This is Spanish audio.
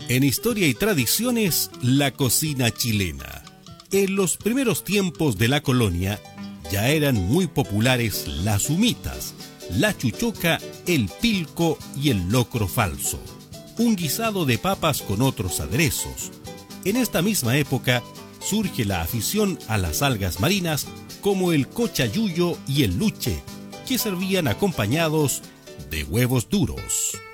En Historia y Tradiciones, la cocina chilena. En los primeros tiempos de la colonia ya eran muy populares las humitas, la chuchoca, el pilco y el locro falso, un guisado de papas con otros aderezos. En esta misma época surge la afición a las algas marinas como el cochayuyo y el luche, que servían acompañados de huevos duros.